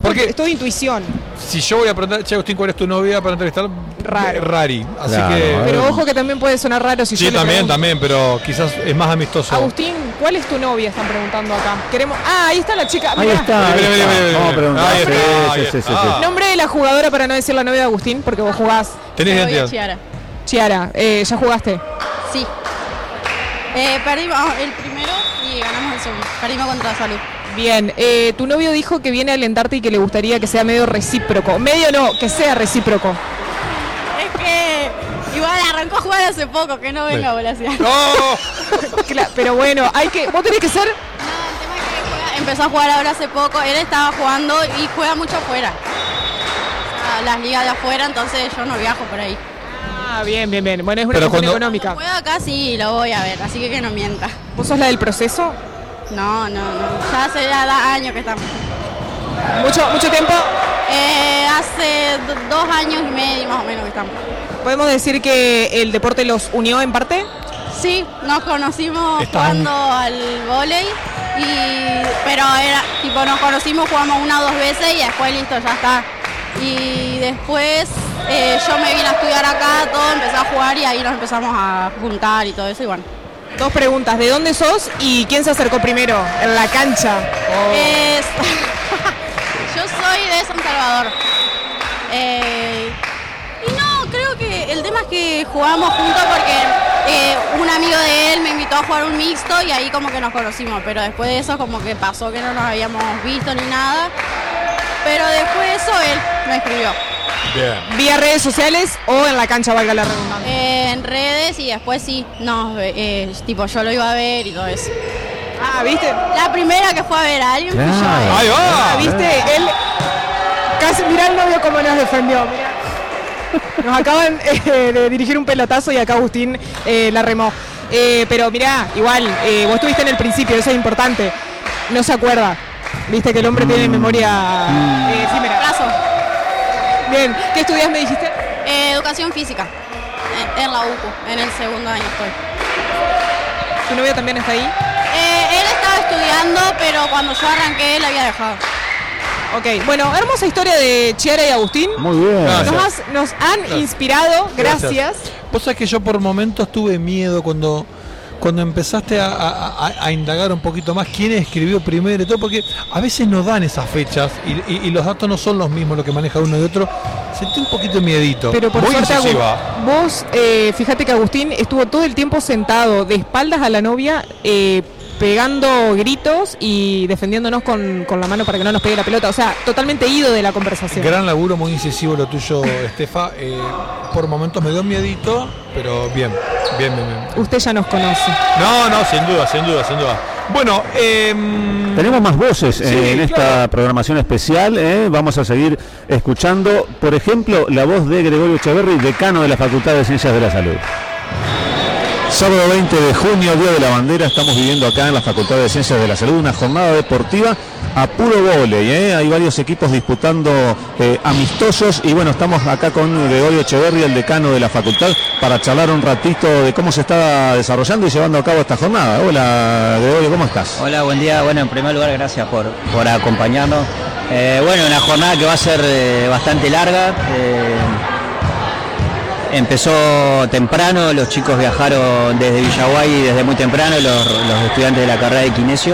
es todo intuición. Si yo voy a preguntar, che, Agustín, ¿cuál es tu novia para entrevistar? Raro. Rari. Así Claro, que. Pero ojo que también puede sonar raro si Sí, yo le también, pregunto. pero quizás es más amistoso. Agustín, ¿cuál es tu novia? Están preguntando acá. Queremos. Ah, ahí está la chica. Ahí Mirá. está. Mira, mira, mira, mira. Vamos a preguntar. Ahí está, ahí Sí. está. Nombre de la jugadora para no decir la novia de Agustín, porque vos jugás. ¿Tenés Me voy a identidad? Chiara. Chiara, ¿ya jugaste? Sí. Perdimos el primero y ganamos el segundo. Perdimos contra Salud. Bien, tu novio dijo que viene a alentarte y que le gustaría que sea medio recíproco. Medio no, que sea recíproco. Es que igual arrancó a jugar hace poco, que no venga volación. ¡No! Pero bueno, vos tenés que ser. No, el tema es que empezó a jugar ahora hace poco, él estaba jugando y juega mucho afuera. O sea, las ligas de afuera, entonces yo no viajo por ahí. Ah, bien. Bueno, es una Pero cuestión cuando- económica. Juega acá sí, lo voy a ver, así que no mienta. ¿Vos sos la del proceso? No. Ya hace ya años que estamos. ¿Mucho tiempo? Hace 2 años y medio más o menos que estamos. ¿Podemos decir que el deporte los unió en parte? Sí, nos conocimos jugando al vóley, pero era tipo nos conocimos, jugamos 1 o 2 veces y después listo, ya está. Y después yo me vine a estudiar acá, todo, empecé a jugar y ahí nos empezamos a juntar y todo eso y bueno. 2 preguntas, ¿de dónde sos y quién se acercó primero en la cancha? Yo soy de San Salvador. Y no, creo que el tema es que jugamos juntos porque un amigo de él me invitó a jugar un mixto y ahí como que nos conocimos, pero después de eso como que pasó que no nos habíamos visto ni nada, pero después de eso él me escribió. Bien. ¿Vía redes sociales o en la cancha, valga la redundancia? En redes y después sí, tipo yo lo iba a ver y todo eso. Ah, ¿viste? La primera que fue a ver a alguien fui yo. Claro. ¡Ahí va! Ah, ¿viste? Él casi, mirá el novio cómo nos defendió, mirá. Nos acaban de dirigir un pelotazo y acá Agustín la remó. Pero mirá, igual, vos estuviste en el principio, eso es importante. No se acuerda. Viste que el hombre tiene memoria efímera. Brazo. Bien, ¿qué estudias me dijiste? Educación física. En la UCU, en el 2º año estoy. ¿Tu novio también está ahí? Él estaba estudiando, pero cuando yo arranqué él había dejado. Ok, bueno, hermosa historia de Chiara y Agustín. Muy bien. Gracias. Nos han inspirado, gracias. Vos sabés que yo por momentos tuve miedo cuando empezaste a indagar un poquito más quién escribió primero y todo, porque a veces nos dan esas fechas y los datos no son los mismos lo que maneja uno y otro. Sentí un poquito miedito. Pero por Muy suerte, incisiva. vos, fíjate que Agustín estuvo todo el tiempo sentado de espaldas a la novia, pegando gritos y defendiéndonos con la mano para que no nos pegue la pelota. O sea, totalmente ido de la conversación. Gran laburo, muy incisivo lo tuyo, Estefa. Por momentos me dio miedito, pero bien. Usted ya nos conoce. No, sin duda. Bueno, Tenemos más voces Sí, en esta claro. programación especial. Vamos a seguir escuchando, por ejemplo, la voz de Gregorio Echeverri, decano de la Facultad de Ciencias de la Salud. Sábado 20 de junio, Día de la Bandera, estamos viviendo acá en la Facultad de Ciencias de la Salud una jornada deportiva a puro vóley. Hay varios equipos disputando amistosos y bueno, estamos acá con Gregorio Echeverri, el decano de la facultad, para charlar un ratito de cómo se está desarrollando y llevando a cabo esta jornada. Hola Gregorio, ¿cómo estás? Hola, buen día. Bueno, en primer lugar, gracias por acompañarnos. Bueno, una jornada que va a ser bastante larga. Empezó temprano, los chicos viajaron desde Villaguay desde muy temprano, los estudiantes de la carrera de kinesio.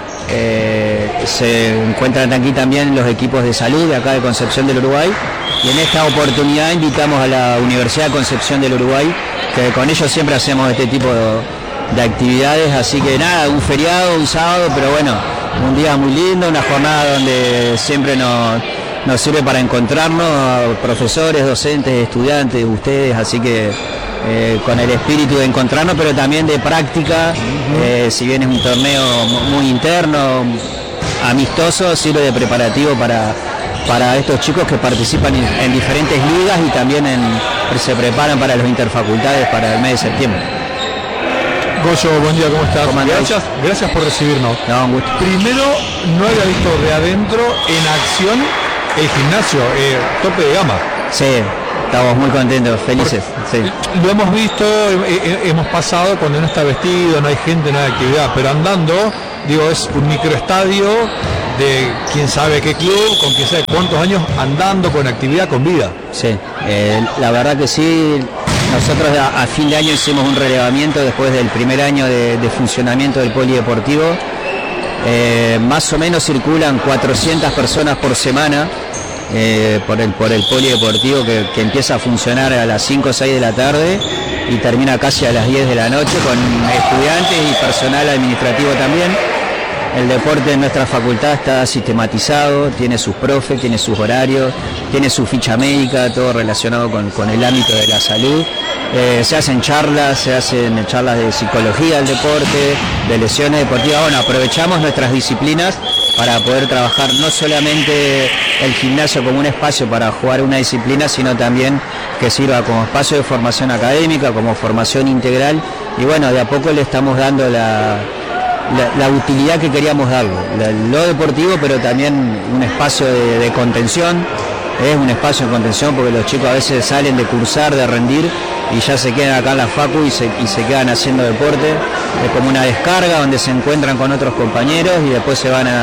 Se encuentran aquí también los equipos de salud de acá de Concepción del Uruguay. Y en esta oportunidad invitamos a la Universidad de Concepción del Uruguay, que con ellos siempre hacemos este tipo de actividades. Así que nada, un feriado, un sábado, pero bueno, un día muy lindo, una jornada donde siempre nos sirve para encontrarnos, profesores, docentes, estudiantes, ustedes, así que con el espíritu de encontrarnos, pero también de práctica. Si bien es un torneo muy interno, amistoso, sirve de preparativo para estos chicos que participan en diferentes ligas y también se preparan para los interfacultades para el mes de septiembre. Goyo, buen día, ¿cómo estás? ¿Cómo andás? Gracias por recibirnos. No, un gusto. Primero, no había visto de adentro en acción el gimnasio, tope de gama. Sí, estamos muy contentos, felices. Sí. Lo hemos visto, hemos pasado cuando no está vestido, no hay gente, no hay actividad, pero andando, digo, es un microestadio de quién sabe qué club, con quién sabe cuántos años andando con actividad, con vida. Sí, la verdad que sí. Nosotros a fin de año hicimos un relevamiento después del primer año de funcionamiento del polideportivo. Más o menos circulan 400 personas por semana por el polideportivo que empieza a funcionar a las 5 o 6 de la tarde y termina casi a las 10 de la noche con estudiantes y personal administrativo también. El deporte en nuestra facultad está sistematizado, tiene sus profes, tiene sus horarios, tiene su ficha médica, todo relacionado con el ámbito de la salud. Se hacen charlas de psicología del deporte, de lesiones deportivas. Bueno, aprovechamos nuestras disciplinas para poder trabajar no solamente el gimnasio como un espacio para jugar una disciplina, sino también que sirva como espacio de formación académica, como formación integral. Y bueno, de a poco le estamos dando la utilidad que queríamos darle, lo deportivo, pero también un espacio de contención. Es un espacio de contención porque los chicos a veces salen de cursar, de rendir y ya se quedan acá en la facu y se quedan haciendo deporte. Es como una descarga donde se encuentran con otros compañeros y después se van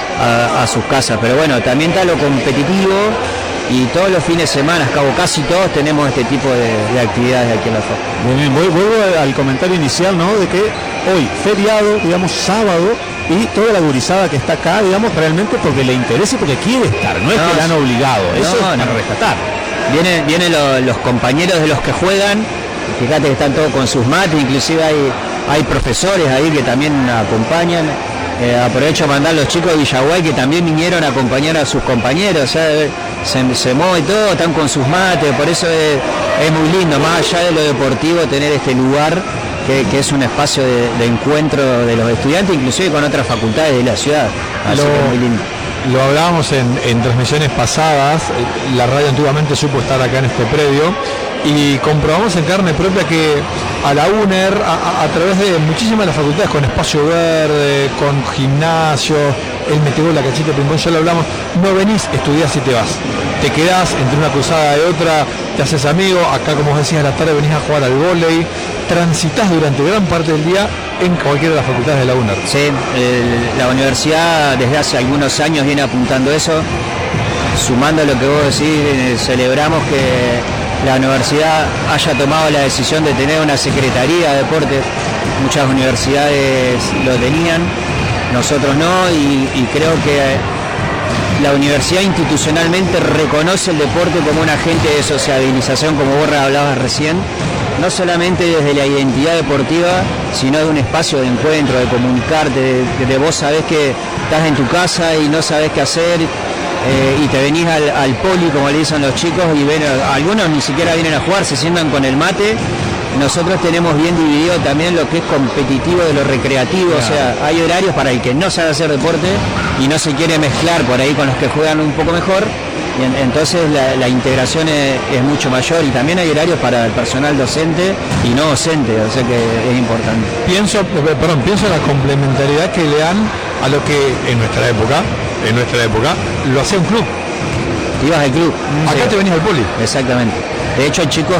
a sus casas. Pero bueno, también está lo competitivo y todos los fines de semana, casi todos tenemos este tipo de actividades aquí en la facu. Bien, vuelvo al comentario inicial, ¿no? De que hoy, feriado, digamos sábado, y toda la gurizada que está acá, digamos, realmente porque le interesa y porque quiere estar, no es que la han obligado, eso es para rescatar. Vienen los compañeros de los que juegan, fíjate que están todos con sus mates, inclusive hay profesores ahí que también acompañan. Aprovecho a mandar a los chicos de Villaguay que también vinieron a acompañar a sus compañeros, o sea, se mueve todo, están con sus mates, por eso es muy lindo, más allá de lo deportivo, tener este lugar que es un espacio de encuentro de los estudiantes, inclusive con otras facultades de la ciudad. Así que es muy lindo. Lo hablábamos en transmisiones pasadas, la radio antiguamente supo estar acá en este predio y comprobamos en carne propia que a la UNER, a través de muchísimas de las facultades, con espacio verde, con gimnasio, el metegol, la cachita de ping-pong, ya lo hablamos, no venís, estudiás y te vas. Te quedás entre una cruzada y otra, te haces amigo, acá como decías a la tarde venís a jugar al vóley, transitas durante gran parte del día en cualquiera de las facultades de la UNER. Sí, la universidad desde hace algunos años viene apuntando eso, sumando lo que vos decís, celebramos que la universidad haya tomado la decisión de tener una secretaría de deporte. Muchas universidades lo tenían, nosotros no, y creo que la universidad institucionalmente reconoce el deporte como un agente de sociabilización, como vos hablabas recién, no solamente desde la identidad deportiva, sino de un espacio de encuentro, de comunicarte, de vos sabés que estás en tu casa y no sabés qué hacer, y te venís al poli, como le dicen los chicos, y algunos ni siquiera vienen a jugar, se sientan con el mate. Nosotros tenemos bien dividido también lo que es competitivo de lo recreativo, o sea, hay horarios para el que no sabe hacer deporte y no se quiere mezclar por ahí con los que juegan un poco mejor, y entonces la integración es mucho mayor, y también hay horarios para el personal docente y no docente, o sea que es importante. Pienso en la complementariedad que le dan a lo que en nuestra época lo hacía un club. Ibas al club. Acá te venís al poli. Exactamente. De hecho hay chicos,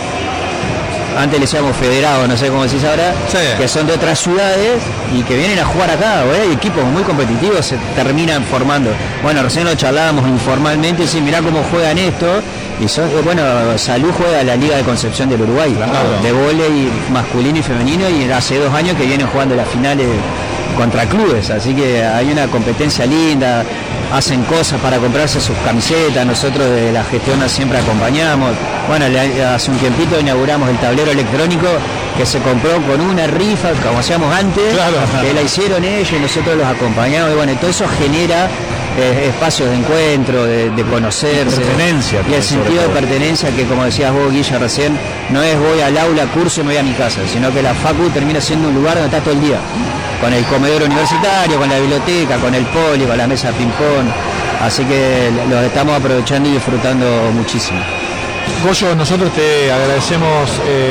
antes les decíamos federados, no sé cómo decís ahora, sí, que son de otras ciudades y que vienen a jugar acá, hay equipos muy competitivos, se terminan formando. Bueno, recién lo charlábamos informalmente, sí, mirá cómo juegan esto, y Salud juega la Liga de Concepción del Uruguay, claro, de vóley masculino y femenino, y hace 2 años que vienen jugando las finales contra clubes, así que hay una competencia linda, hacen cosas para comprarse sus camisetas, nosotros de la gestión siempre acompañamos. Bueno, hace un tiempito inauguramos el tablero electrónico que se compró con una rifa, como hacíamos antes, claro, que la hicieron ellos y nosotros los acompañamos, y bueno, todo eso genera espacios de encuentro, de conocerse, pertenencia, y el sentido de pertenencia, que como decías vos, Guilla, recién, no es voy al aula, curso y me voy a mi casa, sino que la facu termina siendo un lugar donde estás todo el día, con el comedor universitario, con la biblioteca, con el poli, con la mesa de ping-pong, así que los estamos aprovechando y disfrutando muchísimo. Goyo, nosotros te agradecemos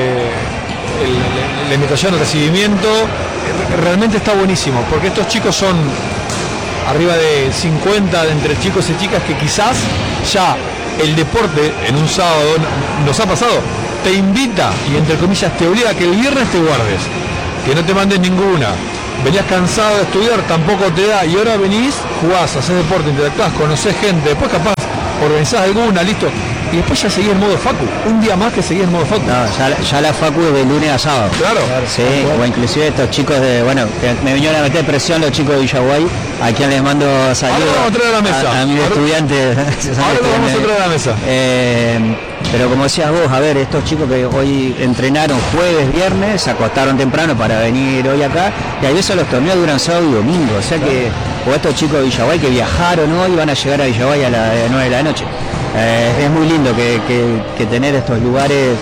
la invitación, el recibimiento, realmente está buenísimo, porque estos chicos son arriba de 50 de entre chicos y chicas que quizás ya el deporte en un sábado nos ha pasado, te invita y entre comillas te obliga a que el viernes te guardes, que no te mandes ninguna, venías cansado de estudiar, tampoco te da, y ahora venís, jugás, haces deporte, interactuás, conocés gente, después capaz organizás alguna, listo, y después ya seguís en modo facu, un día más que seguís en modo facu. No, ya la facu es de lunes a sábado. Claro. Sí, o inclusive estos chicos que me vinieron a meter presión los chicos de Villaguay, a quien les mando saludos. Ahora vamos a traer a la mesa. A mis estudiantes. Ahora lo vamos a traer a la mesa. Pero como decías vos, a ver, estos chicos que hoy entrenaron jueves, viernes, se acostaron temprano para venir hoy acá, y a veces los torneos duran sábado y domingo, o sea que, o estos chicos de Villaguay que viajaron hoy van a llegar a Villaguay a las 9 de la noche. Es muy lindo que tener estos lugares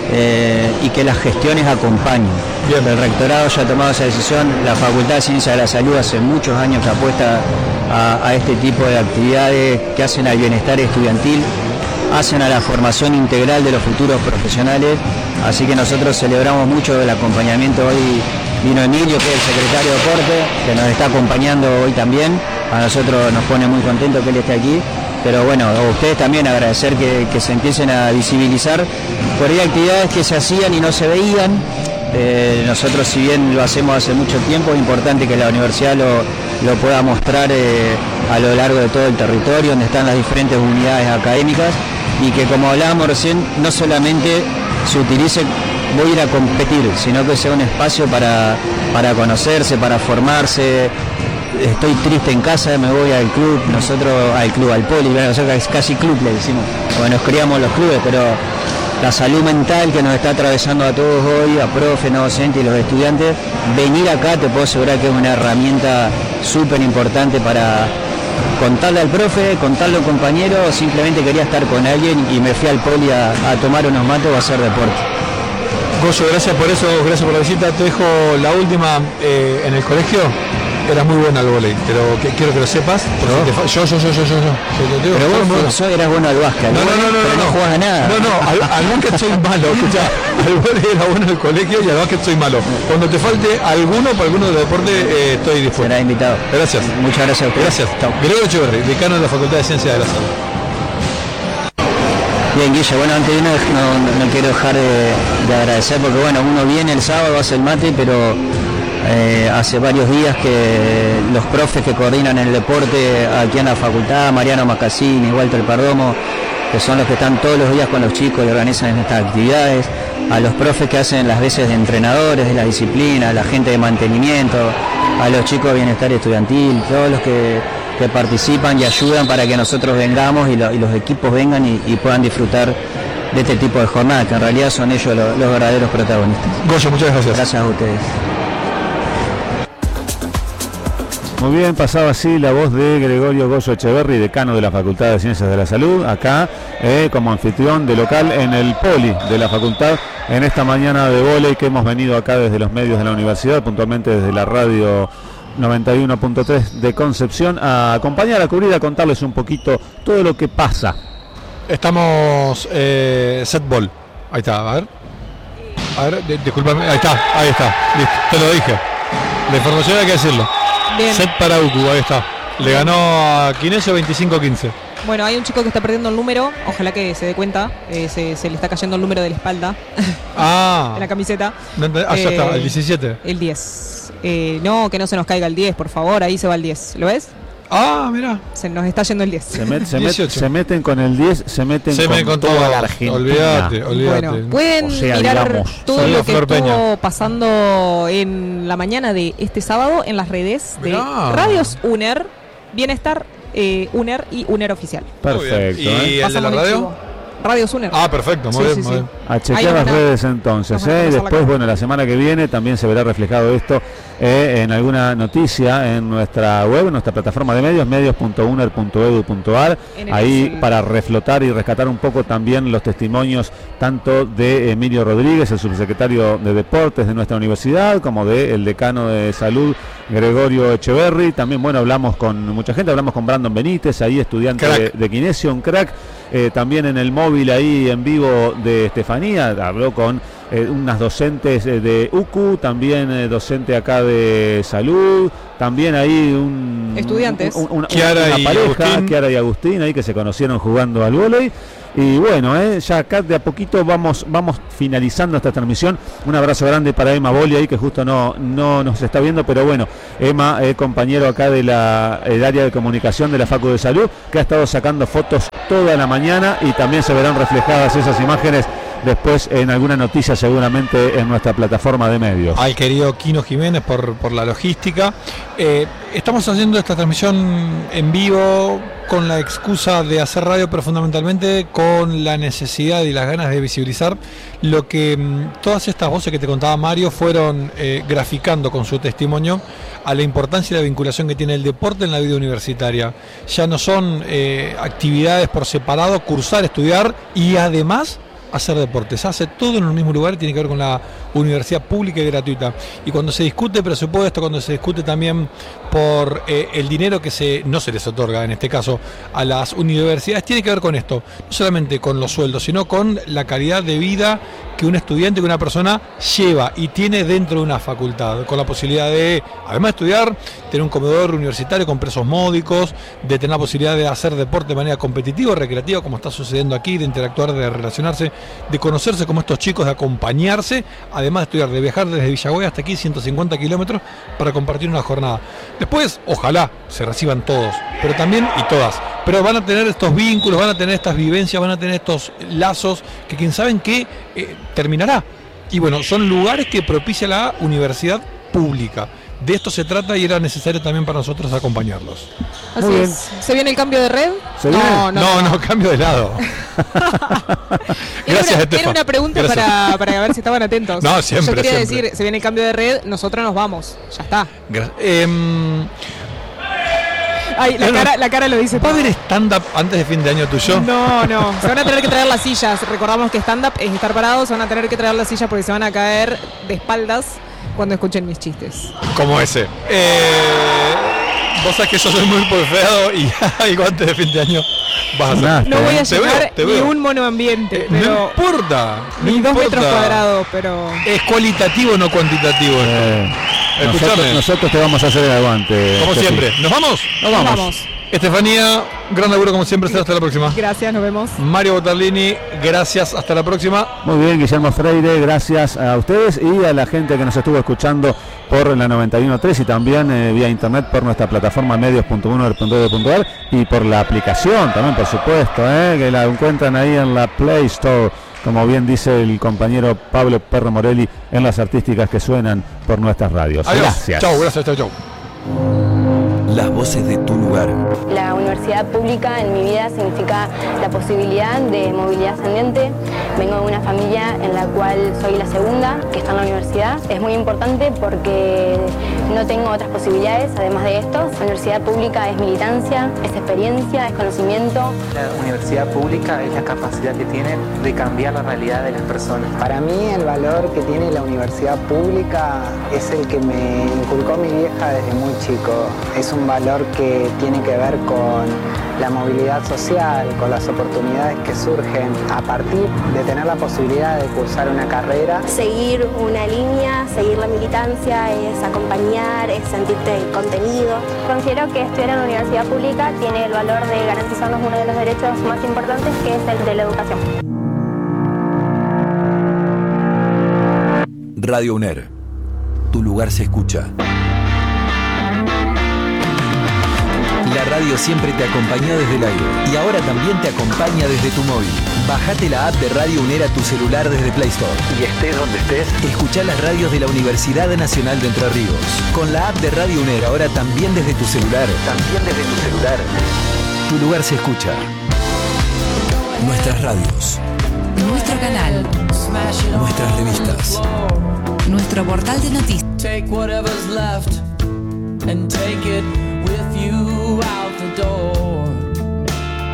y que las gestiones acompañen. Bien. El rectorado ya ha tomado esa decisión, la Facultad de Ciencias de la Salud hace muchos años que apuesta a este tipo de actividades que hacen al bienestar estudiantil, hacen a la formación integral de los futuros profesionales, así que nosotros celebramos mucho el acompañamiento. Hoy vino Emilio, que es el secretario de Deporte, que nos está acompañando hoy también, a nosotros nos pone muy contentos que él esté aquí, pero bueno, a ustedes también agradecer que se empiecen a visibilizar por ahí actividades que se hacían y no se veían. Nosotros, si bien lo hacemos hace mucho tiempo, es importante que la universidad lo pueda mostrar a lo largo de todo el territorio, donde están las diferentes unidades académicas, y que, como hablábamos recién, no solamente se utilice voy a ir a competir, sino que sea un espacio para conocerse, para formarse. Estoy triste en casa, me voy al club, al poli, nosotros es casi club, le decimos, bueno, nos criamos los clubes, pero la salud mental que nos está atravesando a todos hoy, a profes, no docentes y los estudiantes, venir acá te puedo asegurar que es una herramienta súper importante para contarle al profe, contarle a un compañero, o simplemente quería estar con alguien y me fui al poli a tomar unos mates o a hacer deporte. Goyo, gracias por eso, gracias por la visita. Te dejo la última. En el colegio era muy buena al vóley, pero quiero que lo sepas. ¿No? Yo. Pero vos eras bueno al básquet, no jugás a nada. Al básquet soy malo, escuchá, al vóley era bueno en el colegio y al básquet soy malo. Cuando te falte alguno para alguno de los deportes, estoy dispuesto. Será invitado. Gracias. Muchas gracias a ustedes. Gracias. Gregorio Echeverri, decano de la Facultad de Ciencias de la Salud. Bien, Guille, bueno, antes de irnos no quiero dejar de agradecer, porque bueno, uno viene el sábado, hace el mate, pero hace varios días que los profes que coordinan el deporte aquí en la facultad, Mariano Macassini, Walter Perdomo, que son los que están todos los días con los chicos y organizan estas actividades, a los profes que hacen las veces de entrenadores de la disciplina, a la gente de mantenimiento, a los chicos de bienestar estudiantil, todos los que participan y ayudan para que nosotros vengamos y los equipos vengan y puedan disfrutar de este tipo de jornadas, que en realidad son ellos los verdaderos protagonistas. Goyo, muchas gracias. Gracias a ustedes. Muy bien, pasaba así la voz de Gregorio Goyo Echeverri, decano de la Facultad de Ciencias de la Salud, acá como anfitrión de local en el poli de la facultad, en esta mañana de vóley que hemos venido acá desde los medios de la universidad, puntualmente desde la radio 91.3 de Concepción, a acompañar, a cubrir, a contarles un poquito todo lo que pasa. Estamos set ball. Ahí está, a ver, discúlpame, ahí está, listo, te lo dije. La información hay que decirlo. Bien. Set para Ucu, ahí está. Le ganó a Quinesio 25-15. Bueno, hay un chico que está perdiendo el número, ojalá que se dé cuenta, se le está cayendo el número de la espalda, de la camiseta. Ya está, el 17. El 10. No, que no se nos caiga el 10, por favor, ahí se va el 10. ¿Lo ves? Ah, mira. Se nos está yendo el 10. Se meten con el 10, se meten con toda la Argentina. Olvídate. Bueno, pueden mirar digamos, todo lo que Flor estuvo pasando en la mañana de este sábado en las redes de Radios UNER, Bienestar UNER y UNER Oficial. Perfecto. ¿Y el de la radio? Radios UNER. Ah, perfecto, muy bien, muy bien. A chequear las redes entonces. Después, bueno, la semana que viene también se verá reflejado esto en alguna noticia en nuestra web, en nuestra plataforma de medios, medios.uner.edu.ar. Ahí para reflotar y rescatar un poco también los testimonios tanto de Emilio Rodríguez, el subsecretario de Deportes de nuestra universidad, como del decano de Salud, Gregorio Echeverri. También, bueno, hablamos con mucha gente, hablamos con Brandon Benítez, ahí estudiante de Quinesio, un crack. También en el móvil ahí en vivo de Estefanía, habló con unas docentes de UCU, también docente acá de salud, también hay estudiantes. una Kiara y pareja, Agustín. Kiara y Agustín, ahí que se conocieron jugando al vóley. Y bueno, ya acá de a poquito vamos finalizando esta transmisión. Un abrazo grande para Emma Boli ahí, que justo no nos está viendo, pero bueno, Emma, compañero acá del área de comunicación de la Facu de Salud, que ha estado sacando fotos toda la mañana y también se verán reflejadas esas imágenes después en alguna noticia seguramente en nuestra plataforma de medios. Al querido Quino Jiménez por la logística. Estamos haciendo esta transmisión en vivo con la excusa de hacer radio, pero fundamentalmente con la necesidad y las ganas de visibilizar lo que todas estas voces que te contaba Mario fueron graficando con su testimonio a la importancia y la vinculación que tiene el deporte en la vida universitaria. Ya no son actividades por separado, cursar, estudiar y además hacer deporte. Se hace todo en el mismo lugar y tiene que ver con la universidad pública y gratuita. Y cuando se discute presupuesto, cuando se discute también por el dinero que no se les otorga, en este caso, a las universidades, tiene que ver con esto. No solamente con los sueldos, sino con la calidad de vida que un estudiante, que una persona lleva y tiene dentro de una facultad, con la posibilidad de, además de estudiar, tener un comedor universitario con precios módicos, de tener la posibilidad de hacer deporte de manera competitiva, recreativa, como está sucediendo aquí, de interactuar, de relacionarse, de conocerse como estos chicos, de acompañarse, además de estudiar, de viajar desde Villagüey hasta aquí, 150 kilómetros, para compartir una jornada. Después, ojalá se reciban todos, pero también y todas, pero van a tener estos vínculos, van a tener estas vivencias, van a tener estos lazos que quién sabe en qué terminará. Y bueno, son lugares que propicia la universidad pública. De esto se trata y era necesario también para nosotros acompañarlos. Así Muy es. ¿Se viene el cambio de red? ¿Se viene? No, cambio de lado. Gracias, Era Estefan. una pregunta Gracias. para ver si estaban atentos. No, siempre, Yo quería siempre. decir, se viene el cambio de red, nosotros nos vamos. Ya está. Ay, la cara lo dice ¿Va a todo. haber stand-up antes de fin de año tuyo? No. Se van a tener que traer las sillas. Recordamos que stand-up es estar parados. Se van a tener que traer las sillas porque se van a caer de espaldas cuando escuchen mis chistes. Como ese. Vos sabés que yo soy muy porfeado y algo antes de fin de año vas a hacer. No voy a Te llegar veo, te ni veo. un monoambiente, No pero importa. No ni 2 importa. metros cuadrados, pero... Es cualitativo, no cuantitativo. Escuchame. Nosotros te vamos a hacer el aguante. Como Steffi. siempre. ¿Nos vamos? Nos vamos. Estefanía, gran laburo como siempre. Será hasta la próxima. Gracias, nos vemos. Mario Botarlini, gracias. Hasta la próxima. Muy bien, Guillermo Freire, gracias a ustedes y a la gente que nos estuvo escuchando por la 91.3 y también vía internet por nuestra plataforma medios.uner.edu.ar y por la aplicación también, por supuesto, que la encuentran ahí en la Play Store, como bien dice el compañero Pablo Perro Morelli, en las artísticas que suenan por nuestras radios. Adiós. Gracias. Chau, gracias, chau. Las voces de tu lugar. La universidad pública en mi vida significa la posibilidad de movilidad ascendente. Vengo de una familia en la cual soy la segunda que está en la universidad. Es muy importante porque no tengo otras posibilidades además de esto. La universidad pública es militancia, es experiencia, es conocimiento. La universidad pública es la capacidad que tiene de cambiar la realidad de las personas. Para mí el valor que tiene la universidad pública es el que me inculcó mi vieja desde muy chico. Es un valor que tiene que ver con la movilidad social, con las oportunidades que surgen a partir de tener la posibilidad de cursar una carrera. Seguir una línea, seguir la militancia, es acompañar, es sentirte contenido. Considero que estudiar en la universidad pública tiene el valor de garantizarnos uno de los derechos más importantes, que es el de la educación. Radio UNER. Tu lugar se escucha. La radio siempre te acompañó desde el aire y ahora también te acompaña desde tu móvil. Bajate la app de Radio UNER a tu celular desde Play Store. Y estés donde estés, Escuchá las radios de la Universidad Nacional de Entre Ríos. Con la app de Radio UNER ahora también desde tu celular. también desde tu celular. Tu lugar se escucha. Nuestras radios. Nuestro canal. Nuestras revistas. Nuestro portal de noticias. Take whatever's left and take it with you out the door.